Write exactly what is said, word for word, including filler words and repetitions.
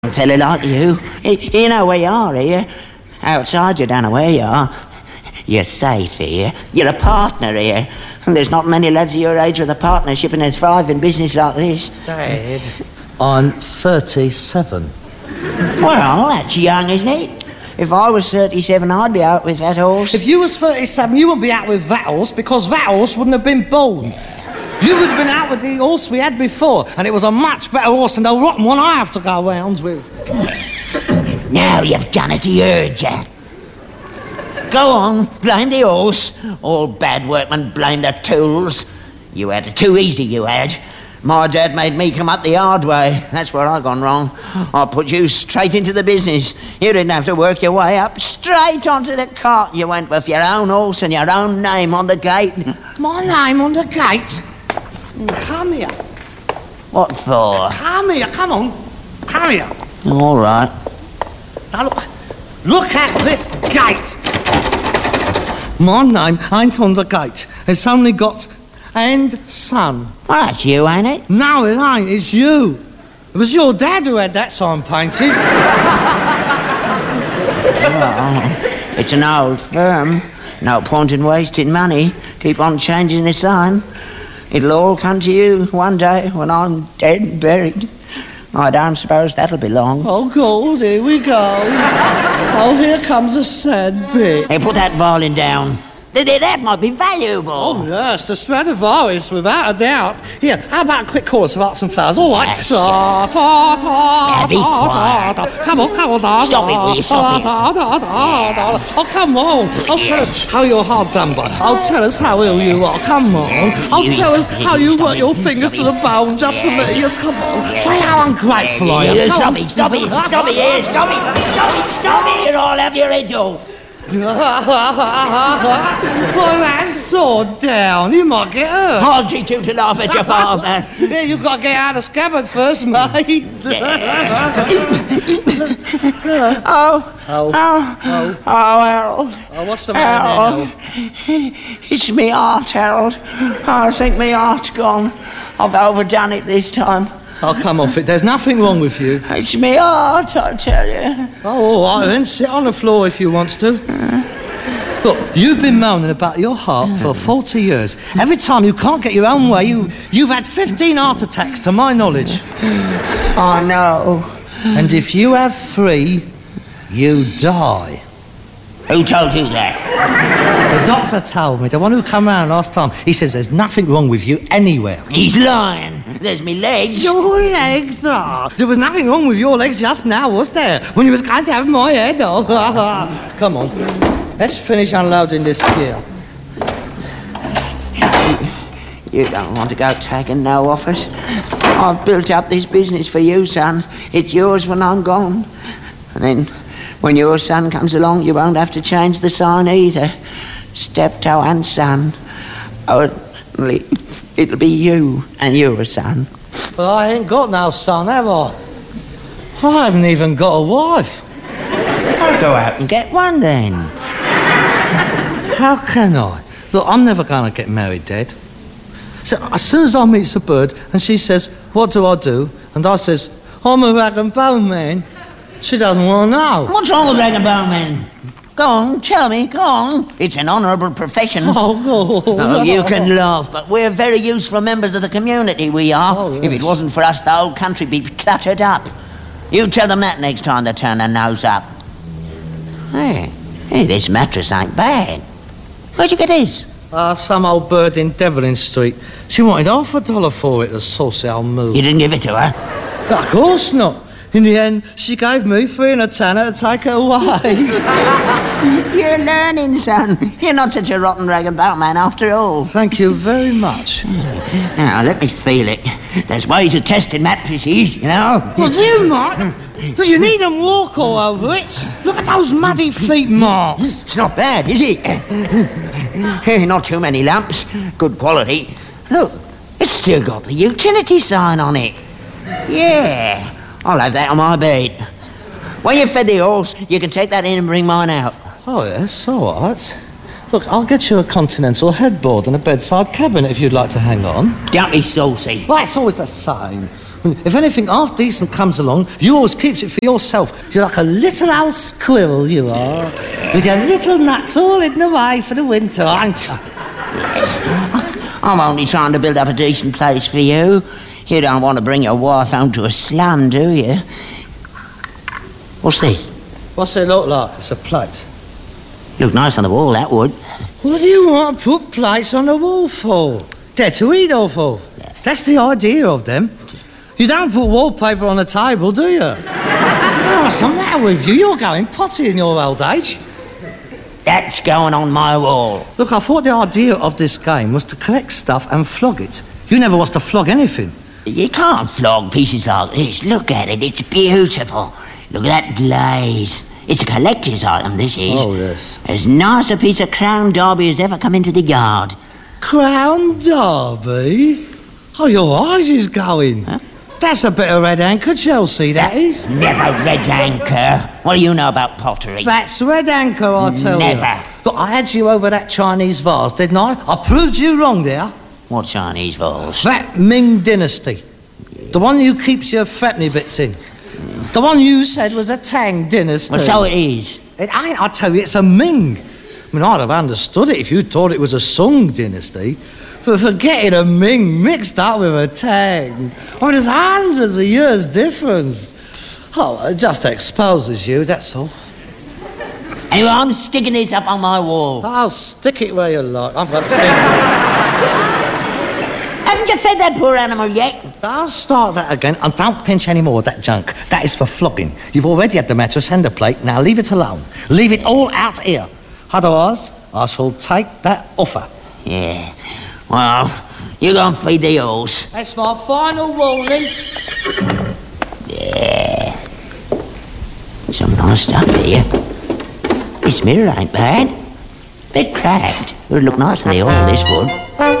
A fella like you, you know where you are here. Outside, you don't know where you are. You're safe here. You're a partner here. And there's not many lads of your age with a partnership and a thriving business like this. Dad, I'm thirty-seven. Well, that's young, isn't it? If I was thirty-seven, I'd be out with that horse. If you was thirty-seven, you wouldn't be out with that horse because that horse wouldn't have been born. You would have been out with the horse we had before, and it was a much better horse than the rotten one I have to go round with. Now you've done it, he heard ya. Go on, blame the horse. All bad workmen blame the tools. You had it too easy, you had. My dad made me come up the hard way. That's where I gone wrong. I put you straight into the business. You didn't have to work your way up. Straight onto the cart you went with your own horse and your own name on the gate. My name on the gate? Come here. What for? Come here, come on. Come here. All right. Now look, look at this gate. My name ain't on the gate. It's only got and son. Well, that's you, ain't it? No, it ain't. It's you. It was your dad who had that sign painted. Well, it's an old firm. No point in wasting money. Keep on changing the sign. It'll all come to you one day when I'm dead and buried. I don't suppose that'll be long. Oh, God, here we go. Oh, here comes a sad bit. Hey, put that violin down. That might be valuable. Oh, yes, the Stradivarius, without a doubt. Here, how about a quick chorus of Arts and Flowers? All right. Yes. Da, da, da, Now, be da, quiet. da, da. Come on, come on. Da, Stop it, will you? Stop it. da, da, da, da, da. Oh, come on. Oh, tell us how you're hard done by. Oh, tell us how ill you are. Come on. Oh, tell us how you work your fingers to the bone just for me. Yes, come on. Say how ungrateful I am. Stop it, stop it, stop it, here, stop it, stop it, stop it, or I'll have your head off. Well, that's so down. You might get hurt. I'll teach you to laugh at your father. Yeah, you've got to get out of the scabbard first, mate. oh, oh, oh, oh, oh, Harold. Oh, what's the matter, Harold? It's me heart, Harold. I think me heart's gone. I've overdone it this time. Oh, come off it. There's nothing wrong with you. It's me heart, I tell you. Oh, all right, then. Sit on the floor if you want to. Uh. Look, you've been moaning about your heart for forty years. Every time you can't get your own way, you, you've had fifteen heart attacks, to my knowledge. I know. And if you have three, you die. Who told you that? The doctor told me, the one who came round last time. He says there's nothing wrong with you anywhere. He's lying. There's me legs. Your legs, ah. There was nothing wrong with your legs just now, was there? When you was going to have my head off. Come on, let's finish unloading this gear. You don't want to go taking no offers. I've built up this business for you, son. It's yours when I'm gone. And then when your son comes along, you won't have to change the sign either. Steptoe and son. Only it'll be you and your son. But I ain't got no son, have I? I haven't even got a wife. I'll go out and get one then. How can I? Look, I'm never going to get married, Dad. So as soon as I meet the bird and she says, what do I do? And I says, I'm a rag and bone man. She doesn't want to know. What's wrong with rag and bone men? Go on, tell me, go on. It's an honourable profession. Oh, oh, oh, you can laugh, but we're very useful members of the community, we are. Oh, yes. If it wasn't for us, the whole country'd be cluttered up. You tell them that next time they turn their nose up. Hey, hey, this mattress ain't bad. Where'd you get this? Ah, uh, some old bird in Devlin Street. She wanted half a dollar for it, the saucy old move. You didn't give it to her? Of course not. In the end, she gave me three and a tanner to take her away. You're learning, son. You're not such a rotten rag and bone man after all. Thank you very much. Now, let me feel it. There's ways of testing mattresses, you know. Well, do you, Mark? Do you need them walk all over it? Look at those muddy feet marks. It's not bad, is it? Not too many lamps. Good quality. Look, it's still got the utility sign on it. Yeah. I'll have that on my bed. When you've fed the horse, you can take that in and bring mine out. Oh, yes, all right. Look, I'll get you a continental headboard and a bedside cabinet if you'd like to hang on. Don't be saucy. Well, it's always the same. If anything half decent comes along, you always keeps it for yourself. You're like a little old squirrel, you are. With your little nuts all hidden away for the winter, aren't you? Yes. I'm only trying to build up a decent place for you. You don't want to bring your wife home to a slum, do you? What's this? What's it look like? It's a plate. Look nice on the wall, that would. What do you want to put plates on the wall for? They're to eat off of. That's the idea of them. You don't put wallpaper on the table, do you? I don't know what's the matter with you. You're going potty in your old age. That's going on my wall. Look, I thought the idea of this game was to collect stuff and flog it. You never was to flog anything. You can't flog pieces like this. Look at it, it's beautiful. Look at that glaze. It's a collector's item, this is. Oh, yes. As nice a piece of Crown Derby as ever come into the yard. Crown Derby? Oh, your eyes is going. Huh? That's a bit of red anchor, Chelsea, that is. Never red anchor. What do you know about pottery? That's red anchor, I tell you. Never. Look, I had you over that Chinese vase, didn't I? I proved you wrong there. What Chinese vase? That Ming Dynasty. The one you keeps your threepenny bits in. The one you said was a Tang Dynasty. Well, so it is. It ain't, I tell you, it's a Ming. I mean, I'd have understood it if you thought it was a Sung Dynasty. But for getting a Ming mixed up with a Tang, I mean, there's hundreds of years difference. Oh, it just exposes you, that's all. Anyway, I'm sticking this up on my wall. I'll stick it where you like. I've got to think. Haven't you fed that poor animal yet? I'll start that again, and don't pinch any more of that junk. That is for flogging. You've already had the mattress and the plate, now leave it alone. Leave it all out here. Otherwise, I shall take that offer. Yeah. Well, you go and feed the horse. That's my final warning. Yeah. Some nice stuff here. This mirror ain't bad. Bit cracked. It would look nice on the oil, this would.